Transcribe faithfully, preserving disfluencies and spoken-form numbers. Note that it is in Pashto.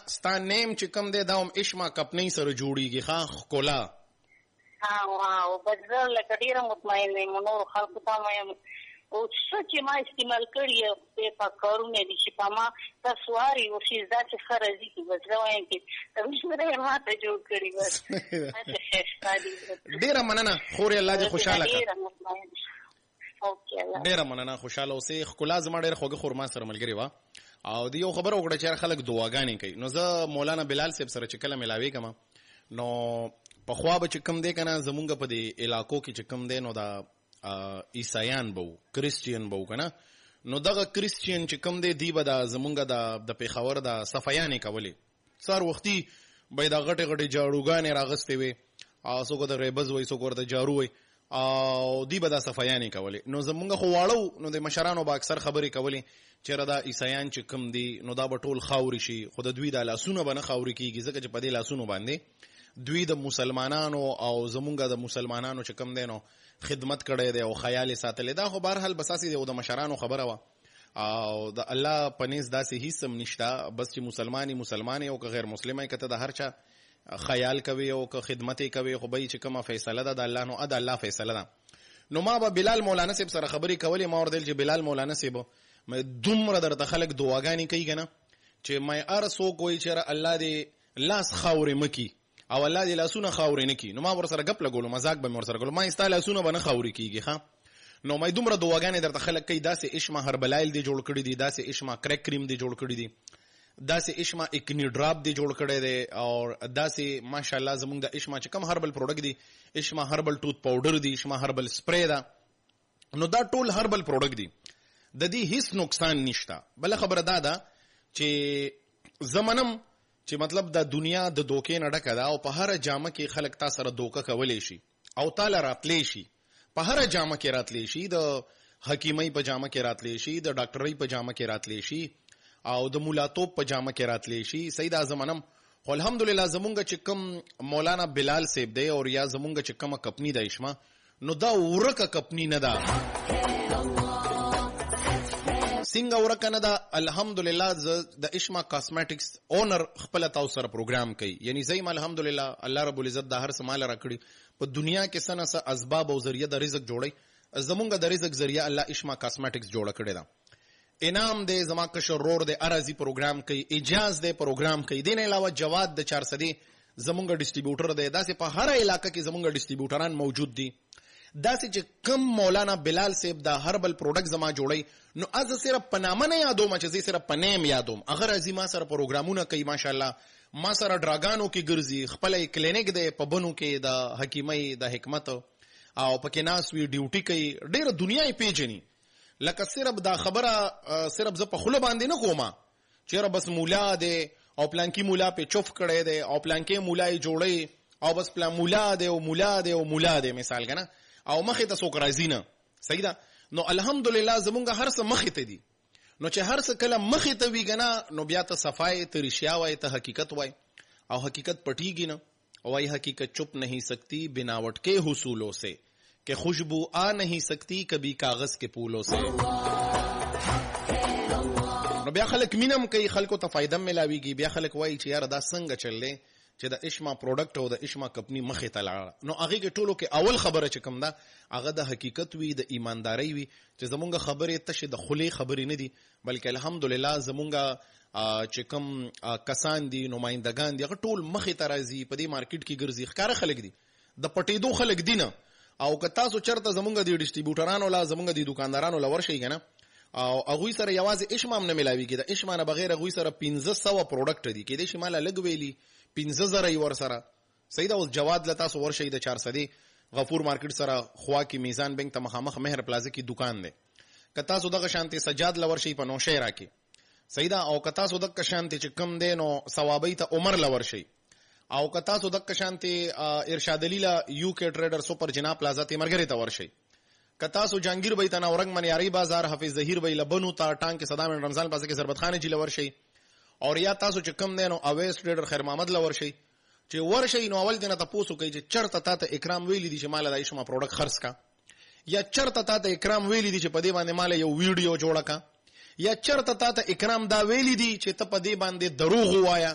ستا نیم چې کوم دی دا هم اشما کپنۍ سره جوړیږي ښه ښکلا ها او بدر لکه ډیره مطمئن یم نور خلکو ته وایم او څه چې ما استعمال کړي په کارونه دي چې په ما تاسو واري او شي ذات خرزي کې بس وایم چې تاسو نه ما ته جوړ کړی بس ډیره مننه خوري الله دې خوشاله کړي ډیره مطمئن ډیره مننه خوشاله اوسې ښکلا زما ډیره خوږه خورما سره ملګری وه او د یو خبره وکړه چې خلک دعاګانې کوي نو زه مولانا بلال صاحب سره چې کله ملاوي کما نو پخوا به چې کم دی که نه زمونږ په دې علاقو کې چې کم دی نو دا عیسایان به وو کرسچین به وو که نه نو دغه کرسچین چې کم دی دی به دا زمونږ د پېښور د صفیانې کولې سهار وختي به یې دا غټې غټې جاړوګانې راغستې وې او څوک ورته ریبز وایي څوک ورته جارو وایي او دی به دا صفیانې کولې نو زمونږ خو واړه نو د مشرانو به اکثر خبرې کولې چېرې دا عیسایان چې کم دي نو دا به ټول خاورې شي خو د دوی دا لاسونه به نه خاورې کېږي ځکه چې په دې لاسونو باندې دوی د مسلمانانو او زمونږ د مسلمانانو چې کم دی نو خدمت کړی دی او خیال یې ساتلی دا خو بهرحال بساسې دی او د مشرانو خبره وه او د الله په نیز داسې هیڅ هم نشته بس چې مسلمان یې مسلمان یې او که غیر مسلم یې که ته د هر چا خیال کوي او که خدمت یې کوي خو به چې کومه فیصله ده د الله نو ا د الله فیصله ده نو ما به بلال مولانا صاحب سره خبرې کولې ما ورته چې بلال مولانا صاحب مې دومره درته خلک دعاګانې کوي که نه چې مې هر څوک وایي چې الله دې لاس خاورې مکي او الله دې لاسونه خاورې نه کي نو ما ورسره ګپ لګولو مذاق به مې ورسره کولو ما ستا لاسونه به نه خاورې کېږي ښه نو مې دومره دعاګانې درته خلک کوي داسې اشما هربلایل دې جوړ کړي دي داسې اشما کرک کریم دې جوړ کړي دي داسې اشما اکنی ډراپ دې جوړ کړی دی او داسې ماشاءالله زمونږ د اشما چې کم هربل پروډکټ دي اشما هربل ټوت پاوډر دي اشما هربل سپری ده نو دا ټول هربل پروډکټ دي د دې هیڅ نقصان نشته بله خبره دا ده چې زمنم چې مطلب د دنیا د دوکې نه ډکه ده او په هره جامه کې خلک تا سره دوکه کولی شي او تاله راتلی شي په هره جامه کې راتلی شي د حکیمۍ په جامه کې راتلی شي د ډاکټرۍ په جامه کې راتلی شي او د مولاتوب په جامه کې راتلی شي سید اعظمنم خو الحمدلله زمونږ چې کم مولانا بلال صاحب دی او یا زمونږ چې کومه کپنی ده اشما نو دا ورکه کپنی نه ده څنګه ورکه نه ده الحمدلله د اشما کاسمیټکس اونر خپل تاسو سره پروګرام کوي یعنی زیم الحمدلله الله رب العزت د هر څه مال راکړي په دنیا کې څه نه څه اسباب او ذریعہ د رزق جوړي زمونږ د رزق ذریعہ الله اشما کاسمیټکس جوړ کړی ده انعام دے زما کشر رور دے ارازی پروگرام کئی اجاز دے پروگرام کئی دین علاوہ جواد دے چار سدے زمونگا ڈسٹریبیوٹر دے دا سے پا ہر علاقہ کی زمونگا ڈسٹریبیوٹران موجود دی دا سے چه کم مولانا بلال صاحب دا ہربل پروڈکٹ زما جوڑی نو از صرف پنامه نه یادوم چې زه صرف پنیم یادوم اگر ازي ما سره پروګرامونه کوي ماشاءالله ما سره ډراګانو کې ګرځي خپل کلینیک دی په بنو کې د حکیمۍ د حکمت او پکې ناس وی ډیوټي کوي ډېر دنیا یې پیژني لکه صرف دا خبره صرف زه په خوله باندې نه کومه چېرې بس مولا دی او پلانکی مولا په چوف کړی دی او پلانکی مولا یې جوړی او بس پلان مولا دی او مولا دی او مولا دی مثال کنه او مخې ته څوک راځي نه صحیح ده نو الحمدلله زمونږ هر څه مخې ته دي نو چې هر څه کله مخې ته وي کنه نو بیا ته صفای ته رښتیا وای ته حقیقت وای او حقیقت پټیږي نه وای حقیقت چپ نہیں سکتی بناوٹ کے حصولوں سے کہ خوشبو آ نہیں سکتی کبھی کاغذ کے پھولوں سے نو بیا خلک مینم کوي خلکو ته فائدہ ملاويږي بیا خلک وایي چې یار دا څنګه چللې چې د اشما پروډکټ او د اشما کمپنی مخې ته لاړه نو هغه کې ټولو کې اول خبره چې کوم ده هغه د حقیقت وی د ایمانداري وی چې زمونږ خبرې تشه د خلی خبرې نه دي بلکې الحمدلله زمونږ چې کوم کسان دي نمائندگان دي هغه ټول مخې ته راځي په دې مارکیټ کې ګرځي ښکار خلک دي د پټېدو خلک دي نه او که تاسو چرته زمونږ د ډسټریبیوټرانو لا زمونږ د دکاندارانو لا ورشي کنه او هغه سره یوازې اشما نه ملاويږي د اشما نه بغیر هغه سره پنځه سوه پروډکټ دي کې د شماله لګ ویلي پنځه زره ور سره سید او جواد لتا سو ورشي د چار سدي غفور مارکیټ سره خوا کې میزان بینک ته مخامخ مهر پلازا کې دکان دی کتا سو دغه شانتي سجاد لور شي په نوشه راکې سیدا او کتا سو دغه شانتي چې کم دی نو ثوابي ته عمر لور شي او کتا سو دغه شانتي ارشاد لیلا یو کې ټریډر سپر جناب پلازا ته مرګري ته ور شي کتا سو جانگیر بای ته اورنګ منیاری بازار حافظ ظهیر بای لبنو تا ټانک کې صدام رمضان پاسه کې ضربت خانه جی لور شي اور یا تاسو چې کم دی نو اویس ټریډر خیر محمد لور شي چې ور شي نو اول دینه تاسو کوي چې چرته تاسو اکرام ویلی دي چې مال د ایشما پروډکټ خرڅ کا یا چرته تاسو اکرام ویلی دي چې په دې باندې مال یو ویډیو جوړه کا یا چرته تاسو اکرام دا ویلی دي چې ته په دې باندې دروغ وایا